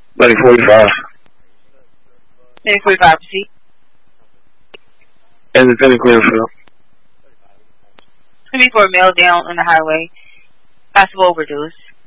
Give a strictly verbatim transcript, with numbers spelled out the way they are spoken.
Like forty-five. Maybe forty-five percent. Independent Clearfield. It's gonna be for a male down on the highway. Possible overdose.